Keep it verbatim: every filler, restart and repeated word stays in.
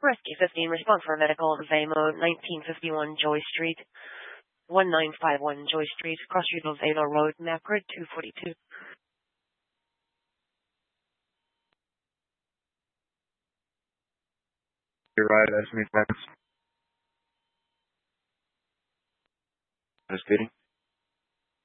Rescue fifteen, respond for medical at Vamo, nineteen fifty-one Joy Street, nineteen fifty-one Joy Street, Cross Street of Vamo Road, map grid two forty-two. You're right, estimate times. Just kidding.